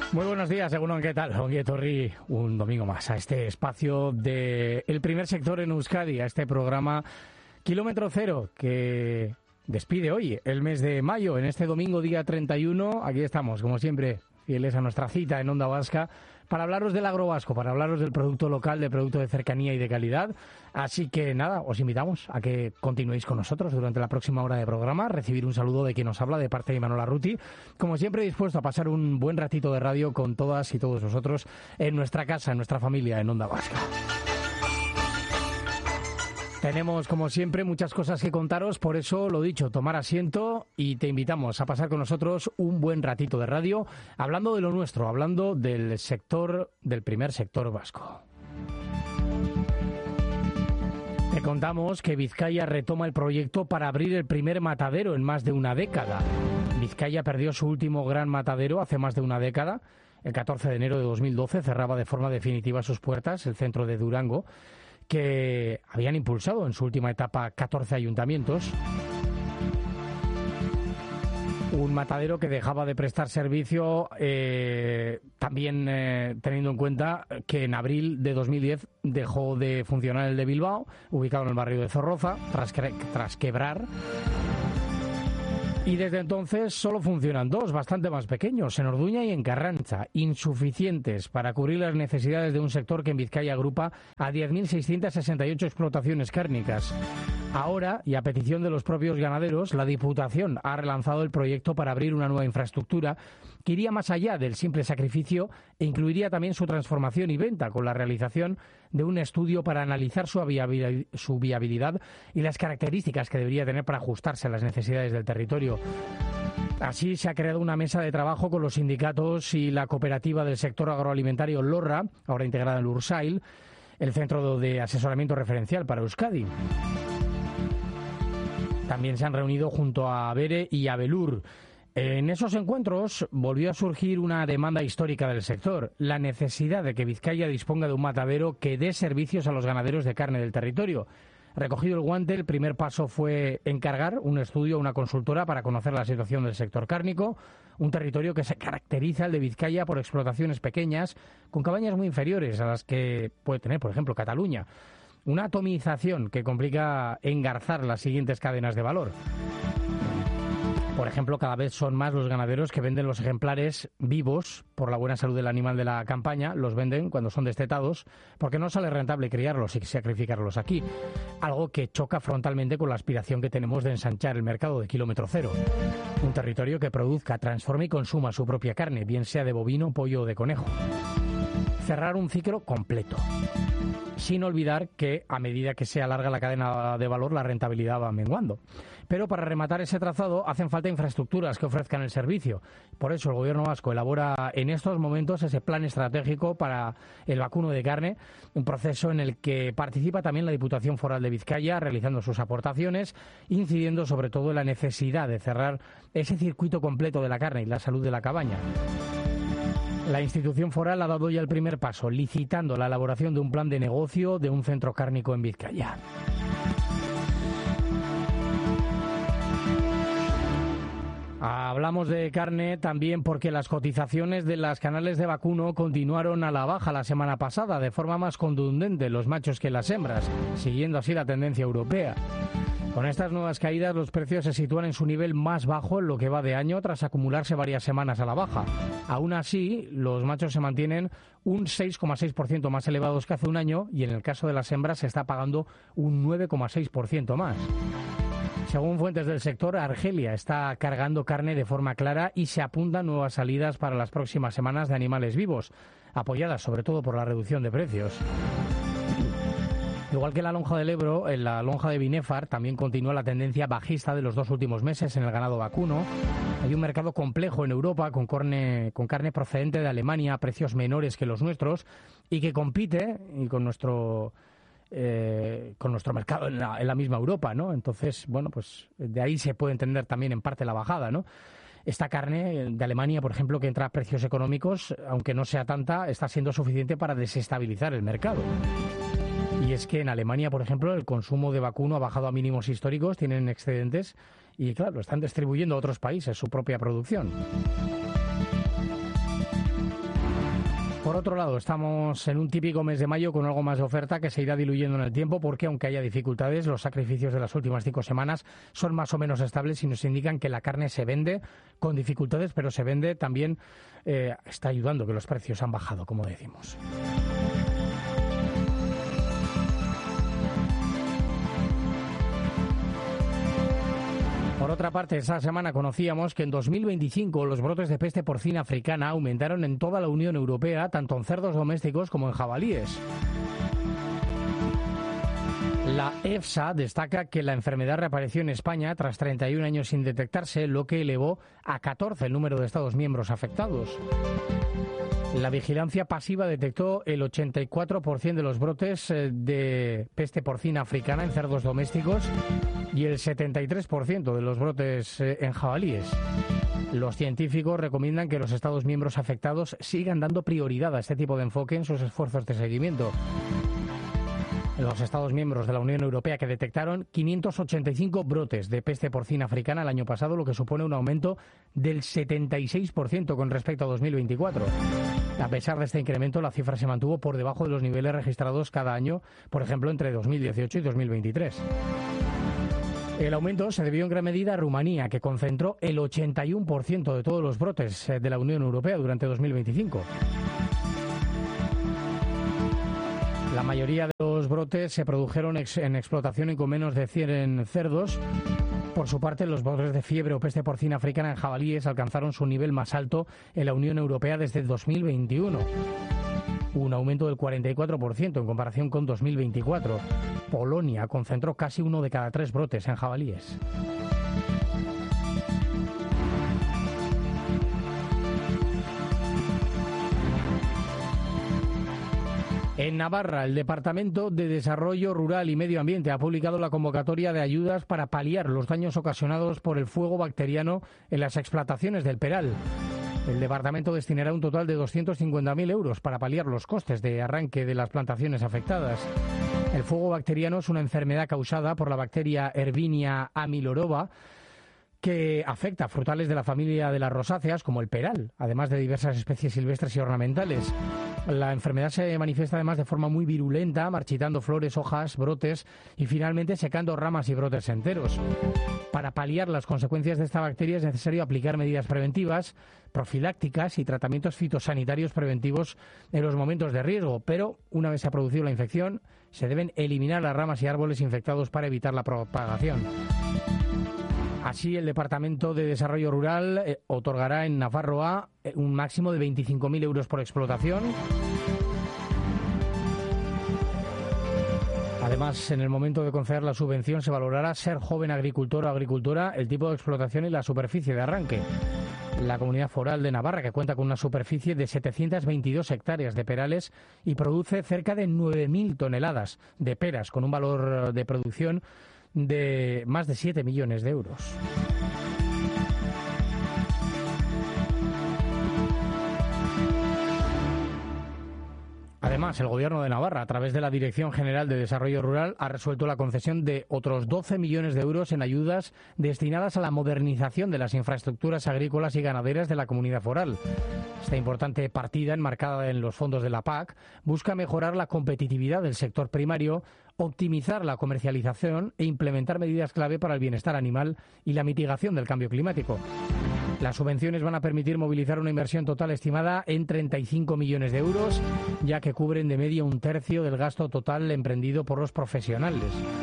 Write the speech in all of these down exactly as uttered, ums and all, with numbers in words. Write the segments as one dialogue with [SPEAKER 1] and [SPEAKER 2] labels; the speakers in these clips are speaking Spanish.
[SPEAKER 1] Muy buenos días, Egunon, ¿qué tal? Ongi etorri, un domingo más a este espacio de El Primer Sector en Euskadi, a este programa Kilómetro Cero que despide hoy el mes de mayo. En este domingo, día treinta y uno, aquí estamos, como siempre, fieles a nuestra cita en Onda Vasca, para hablaros del agro vasco, para hablaros del producto local, de producto de cercanía y de calidad. Así que nada, os invitamos a que continuéis con nosotros durante la próxima hora de programa, recibir un saludo de quien nos habla, de parte de Imanol Arruti. Como siempre, dispuesto a pasar un buen ratito de radio con todas y todos vosotros en nuestra casa, en nuestra familia, en Onda Vasca. Tenemos, como siempre, muchas cosas que contaros, por eso, lo dicho, tomar asiento y te invitamos a pasar con nosotros un buen ratito de radio, hablando de lo nuestro, hablando del sector, del primer sector vasco. Te contamos que Vizcaya retoma el proyecto para abrir el primer matadero en más de una década. Vizcaya perdió su último gran matadero hace más de una década. El catorce de enero de dos mil doce cerraba de forma definitiva sus puertas el centro de Durango, que habían impulsado en su última etapa catorce ayuntamientos. Un matadero que dejaba de prestar servicio, eh, también eh, teniendo en cuenta que en abril de dos mil diez dejó de funcionar el de Bilbao, ubicado en el barrio de Zorroza, tras, tras quebrar. Y desde entonces solo funcionan dos, bastante más pequeños, en Orduña y en Carranza, insuficientes para cubrir las necesidades de un sector que en Vizcaya agrupa a diez mil seiscientas sesenta y ocho explotaciones cárnicas. Ahora, y a petición de los propios ganaderos, la Diputación ha relanzado el proyecto para abrir una nueva infraestructura que iría más allá del simple sacrificio e incluiría también su transformación y venta, con la realización de un estudio para analizar su viabilidad, su viabilidad y las características que debería tener para ajustarse a las necesidades del territorio. Así se ha creado una mesa de trabajo con los sindicatos y la cooperativa del sector agroalimentario Lorra, ahora integrada en Ursail, el centro de asesoramiento referencial para Euskadi. También se han reunido junto a Bere y Abelur. En esos encuentros volvió a surgir una demanda histórica del sector, la necesidad de que Vizcaya disponga de un matadero que dé servicios a los ganaderos de carne del territorio. Recogido el guante, el primer paso fue encargar un estudio a una consultora para conocer la situación del sector cárnico, un territorio que se caracteriza, el de Vizcaya, por explotaciones pequeñas, con cabañas muy inferiores a las que puede tener, por ejemplo, Cataluña. Una atomización que complica engarzar las siguientes cadenas de valor. Por ejemplo, cada vez son más los ganaderos que venden los ejemplares vivos por la buena salud del animal de la campaña, los venden cuando son destetados, porque no sale rentable criarlos y sacrificarlos aquí, algo que choca frontalmente con la aspiración que tenemos de ensanchar el mercado de kilómetro cero. Un territorio que produzca, transforme y consuma su propia carne, bien sea de bovino, pollo o de conejo. Cerrar un ciclo completo. Sin olvidar que a medida que se alarga la cadena de valor, la rentabilidad va menguando. Pero para rematar ese trazado hacen falta infraestructuras que ofrezcan el servicio. Por eso el Gobierno vasco elabora en estos momentos ese plan estratégico para el vacuno de carne, un proceso en el que participa también la Diputación Foral de Vizcaya, realizando sus aportaciones, incidiendo sobre todo en la necesidad de cerrar ese circuito completo de la carne y la salud de la cabaña. La institución foral ha dado ya el primer paso, licitando la elaboración de un plan de negocio de un centro cárnico en Vizcaya. Hablamos de carne también porque las cotizaciones de las canales de vacuno continuaron a la baja la semana pasada, de forma más contundente los machos que las hembras, siguiendo así la tendencia europea. Con estas nuevas caídas, los precios se sitúan en su nivel más bajo en lo que va de año, tras acumularse varias semanas a la baja. Aún así, los machos se mantienen un seis coma seis por ciento más elevados que hace un año y en el caso de las hembras se está pagando un nueve coma seis por ciento más. Según fuentes del sector, Argelia está cargando carne de forma clara y se apuntan nuevas salidas para las próximas semanas de animales vivos, apoyadas sobre todo por la reducción de precios. Igual que la lonja del Ebro, en la lonja de Binefar también continúa la tendencia bajista de los dos últimos meses en el ganado vacuno. Hay un mercado complejo en Europa con carne, con carne procedente de Alemania a precios menores que los nuestros y que compite y con nuestro eh, con nuestro mercado en la, en la misma Europa, ¿no? Entonces, bueno, pues de ahí se puede entender también en parte la bajada, ¿no? Esta carne de Alemania, por ejemplo, que entra a precios económicos, aunque no sea tanta, está siendo suficiente para desestabilizar el mercado. Y es que en Alemania, por ejemplo, el consumo de vacuno ha bajado a mínimos históricos, tienen excedentes y, claro, están distribuyendo a otros países su propia producción. Por otro lado, estamos en un típico mes de mayo con algo más de oferta que se irá diluyendo en el tiempo porque, aunque haya dificultades, los sacrificios de las últimas cinco semanas son más o menos estables y nos indican que la carne se vende con dificultades, pero se vende también, eh, está ayudando que los precios han bajado, como decimos. Por otra parte, esta semana conocíamos que en dos mil veinticinco los brotes de peste porcina africana aumentaron en toda la Unión Europea, tanto en cerdos domésticos como en jabalíes. La EFSA destaca que la enfermedad reapareció en España tras treinta y un años sin detectarse, lo que elevó a catorce el número de Estados miembros afectados. La vigilancia pasiva detectó el ochenta y cuatro por ciento de los brotes de peste porcina africana en cerdos domésticos y el setenta y tres por ciento de los brotes en jabalíes. Los científicos recomiendan que los Estados miembros afectados sigan dando prioridad a este tipo de enfoque en sus esfuerzos de seguimiento. Los Estados miembros de la Unión Europea que detectaron quinientos ochenta y cinco brotes de peste porcina africana el año pasado, lo que supone un aumento del setenta y seis por ciento con respecto a dos mil veinticuatro. A pesar de este incremento, la cifra se mantuvo por debajo de los niveles registrados cada año, por ejemplo, entre dos mil dieciocho y dos mil veintitrés. El aumento se debió en gran medida a Rumanía, que concentró el ochenta y uno por ciento de todos los brotes de la Unión Europea durante dos mil veinticinco. La mayoría de los brotes se produjeron ex en explotación y con menos de cien cerdos. Por su parte, los brotes de fiebre o peste porcina africana en jabalíes alcanzaron su nivel más alto en la Unión Europea desde dos mil veintiuno. Un aumento del cuarenta y cuatro por ciento en comparación con dos mil veinticuatro. Polonia concentró casi uno de cada tres brotes en jabalíes. En Navarra, el Departamento de Desarrollo Rural y Medio Ambiente ha publicado la convocatoria de ayudas para paliar los daños ocasionados por el fuego bacteriano en las explotaciones del Peral. El departamento destinará un total de doscientos cincuenta mil euros para paliar los costes de arranque de las plantaciones afectadas. El fuego bacteriano es una enfermedad causada por la bacteria Hervinia amilorova, que afecta a frutales de la familia de las rosáceas, como el peral, además de diversas especies silvestres y ornamentales. La enfermedad se manifiesta además de forma muy virulenta, marchitando flores, hojas, brotes y finalmente secando ramas y brotes enteros. Para paliar las consecuencias de esta bacteria es necesario aplicar medidas preventivas, profilácticas y tratamientos fitosanitarios preventivos en los momentos de riesgo, pero una vez se ha producido la infección, se deben eliminar las ramas y árboles infectados para evitar la propagación. Así, el Departamento de Desarrollo Rural eh, otorgará en Nafarroa eh, un máximo de veinticinco mil euros por explotación. Además, en el momento de conceder la subvención se valorará ser joven agricultor o agricultora, el tipo de explotación y la superficie de arranque. La Comunidad Foral de Navarra, que cuenta con una superficie de setecientas veintidós hectáreas de perales y produce cerca de nueve mil toneladas de peras, con un valor de producción de más de siete millones de euros. Además, el Gobierno de Navarra, a través de la Dirección General de Desarrollo Rural, ha resuelto la concesión de otros doce millones de euros en ayudas destinadas a la modernización de las infraestructuras agrícolas y ganaderas de la Comunidad Foral. Esta importante partida, enmarcada en los fondos de la P A C, busca mejorar la competitividad del sector primario, optimizar la comercialización e implementar medidas clave para el bienestar animal y la mitigación del cambio climático. Las subvenciones van a permitir movilizar una inversión total estimada en treinta y cinco millones de euros, ya que cubren de media un tercio del gasto total emprendido por los profesionales.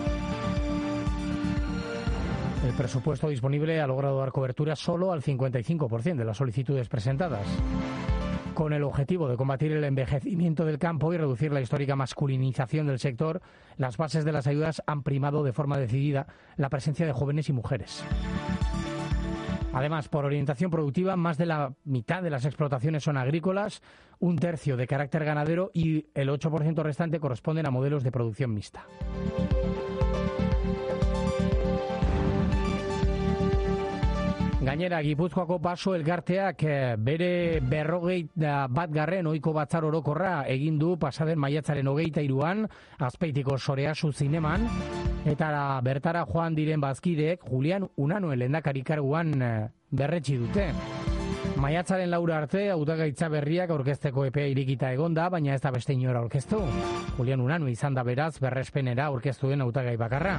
[SPEAKER 1] El presupuesto disponible ha logrado dar cobertura solo al cincuenta y cinco por ciento de las solicitudes presentadas. Con el objetivo de combatir el envejecimiento del campo y reducir la histórica masculinización del sector, las bases de las ayudas han primado de forma decidida la presencia de jóvenes y mujeres. Además, por orientación productiva, más de la mitad de las explotaciones son agrícolas, un tercio de carácter ganadero y el ocho por ciento restante corresponden a modelos de producción mixta. Gainera, Gipuzkoako baso elkarteak bere berrogei bat garren ohiko batzar orokorra egin du pasaden maiatzaren hogeita hiruan Azpeitiko Soreazu zineman, eta bertara joan diren bazkideek Julian Unanue lehendakari karguan berretsi dute. Maiatzaren laura arte, hautagaitza berriak aurkezteko epea irekita egonda, baina ez da beste inora aurkeztu. Julian Unanue izan da beraz berrespenera aurkeztu den hautagai bakarra.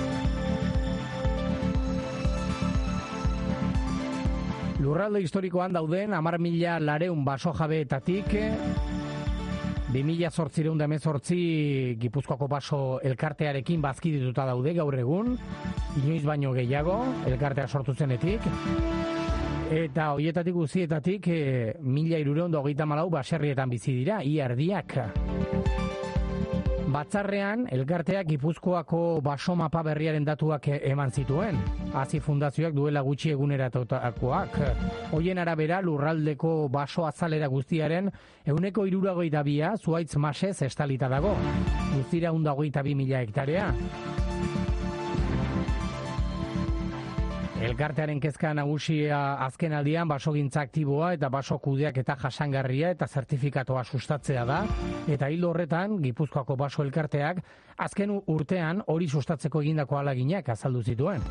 [SPEAKER 1] Lurralde historikoan dauden hamar mila lareun baso jabeetatik bi mila zortziehun eta hemezortzi Gipuzkoako baso elkartearekin bazkidituta daude gaur egun, inoiz baino gehiago elkartea sortu zenetik. Eta horietatik guztietatik e, mila hirurehun eta hogeita hamalau baserrietan bizi dira, ia erdiak. Batzarrean, elkarteak Gipuzkoako baso mapa berriaren datuak eman zituen. Hazi fundazioak duela gutxi eguneratakoak. Hoien arabera, lurraldeko baso azalera guztiaren ehuneko hirurogeita bia zuhaitz masez estalita dago. Guztira ehun eta hogeita bi mila hektarea. Elkartearen kezka nagusia azken aldian basogintza aktiboa eta baso kudeak eta jasangarria eta zertifikatoa sustatzea da. Eta hildo horretan, Gipuzkoako baso elkarteak azken urtean hori sustatzeko egindako ahaleginak azaldu zituen.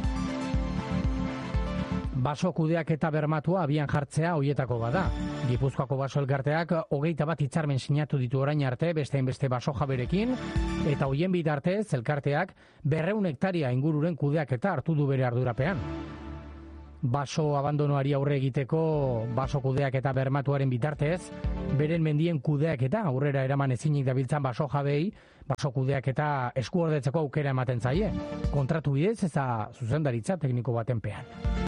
[SPEAKER 1] Baso kudeak eta bermatua abian jartzea hoietako bada. Gipuzkoako baso elkarteak hogeita bat hitzarmen sinatu ditu orain arte beste beste baso jaberekin, eta hoien bitartez elkarteak berrehun hektaria ingururen kudeak eta hartu du bere ardurapean. Baso abandonoari aurre egiteko baso kudeak eta bermatuaren bitartez, beren mendien kudeak eta aurrera eraman ezinik dabiltzan baso jabei, baso kudeak eta eskuordetzeko aukera ematen zaie. Kontratu bidez eta zuzendaritza tekniko baten pean.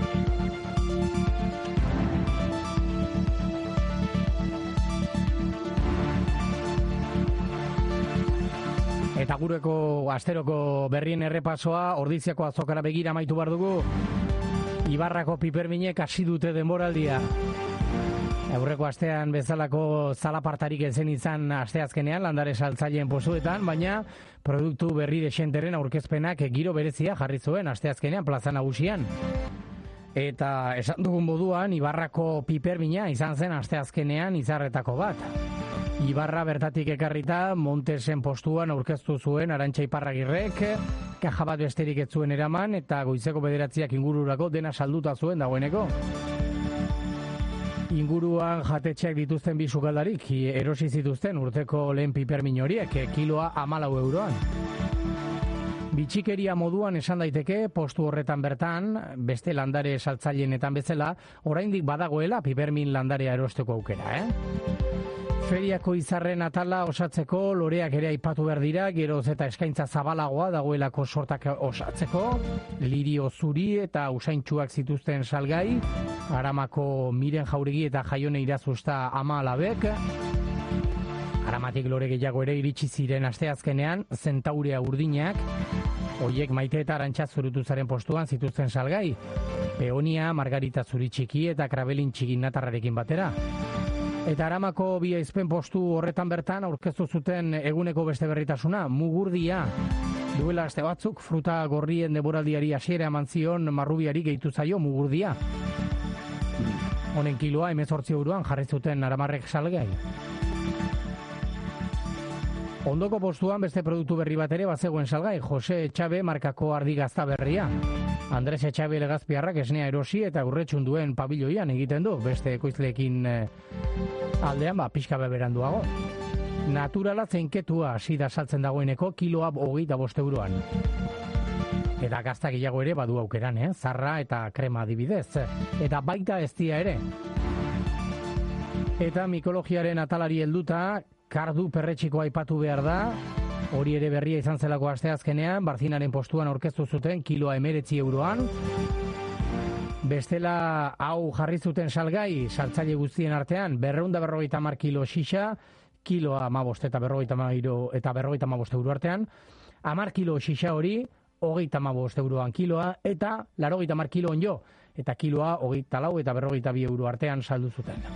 [SPEAKER 1] Eta gureko asteroko berrien errepasoa Ordiziako azokara begira amaitu behar dugu. Ibarrako piperminek hasi dute denboraldia. Aurreko astean bezalako zalapartarik ezen izan asteazkenean landare saltzaileen postuetan, baina produktu berri desenteren aurkezpenak giro berezia jarri zuen asteazkenean plaza nagusian. Eta esan dugun moduan, Ibarrako pipermina izan zen asteazkenean izarretako bat. Ibarra bertatik ekarrita Montesen postuan aurkeztu zuen Arantxa Iparragirrek, kaja bat besterik ez zuen eraman eta goizeko bederatziak ingururako dena salduta zuen dagoeneko. Inguruan jatetxeak dituzten bi sukaldarik erosi zituzten urteko lehen pipermin horiek, kiloa hamalau euroan. Bitxikeria moduan esan daiteke postu horretan bertan, beste landare saltzaileenetan bezala, oraindik badagoela pipermin landarea erosteko aukera, eh? Feriako izarren atala osatzeko loreak ere aipatu behar dira, geroz eta eskaintza zabalagoa dagoelako sortak osatzeko, lirio zuri eta usaintxuak zituzten salgai, Aramako Miren Jauregi eta Jaione Irazusta ama alabek, Aramatik lore gehiago ere iritsi ziren asteazkenean, zentaurea urdinak, hoiek Maite eta Arantxa Zurutuzaren postuan zituzten salgai, Peonia, Margarita Zuri txiki eta Krabelin txikin natarrarekin batera. Eta Aramako bi aizpen postu horretan bertan aurkeztu zuten eguneko beste berritasuna, Mugurdia. Duela aste batzuk, fruta gorrien denboraldiari hasiera eman zion marrubiari gehitu zaio Mugurdia. Honen kiloa hemezortzi euroan jarri zuten Aramarrek salgai. Ondoko postuan beste produktu berri bat ere bazegoen salgai, Jose Etxabe markako ardi gazta berria. Andres Etxabe legazpiarrak esnea erosi eta urretxun duen pabiloian egiten du, beste ekoizleekin eh, aldean, ba, pixka beberanduago. Naturala zeinketua hasi da saltzen dagoeneko kiloa hogeita bost euroan. Eta gazta gehiago ere badu aukeran, eh? Zarra eta krema adibidez. Eta baita eztia ere. Eta mikologiaren atalari helduta, kardu perretxikoa aipatu behar da, hori ere berria izan zelako asteazkenean, Barzinaren postuan aurkeztu zuten kiloa emeretzi euroan. Bestela hau jarri zuten salgai, saltzaile guztien artean, berrehun eta berrogeita hamar kilo xixa, kiloa hamabost eta berrogeita hamar eta berrogeita hamabost euro artean, hamar kilo xixa hori, hogeita hamabost euroan kiloa, eta laurogeita hamar kilo onjo, eta kiloa hogeita lau eta berrogeita bi euro artean saldu zuten.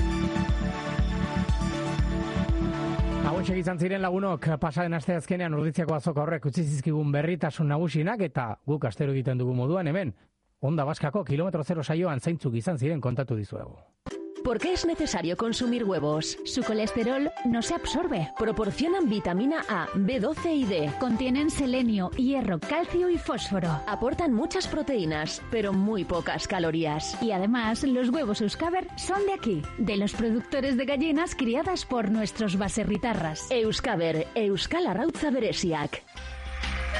[SPEAKER 1] Hauexek izan ziren lagunok, pasaren asteazkenean Ordiziako azoka horrek utzi zizkigun berritasun nagusinak eta guk astero egiten dugu moduan hemen, Onda Baskako kilometro zero saioan zeintzuk izan ziren kontatu dizuegu.
[SPEAKER 2] ¿Por qué es necesario consumir huevos?
[SPEAKER 3] Su colesterol no se absorbe.
[SPEAKER 2] Proporcionan vitamina A, B doce y D.
[SPEAKER 3] Contienen selenio, hierro, calcio y fósforo.
[SPEAKER 2] Aportan muchas proteínas, pero muy pocas calorías.
[SPEAKER 3] Y además, los huevos Euskaber son de aquí, de los productores de gallinas criadas por nuestros baserritarras.
[SPEAKER 2] Euskaber, Euskal Arrautza Beresiak.